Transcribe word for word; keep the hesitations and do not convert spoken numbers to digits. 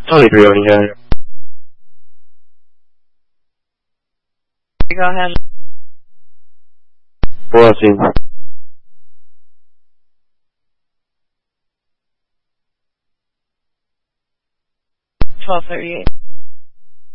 twenty-three on here. Go ahead. fourteen. twelve thirty-eight.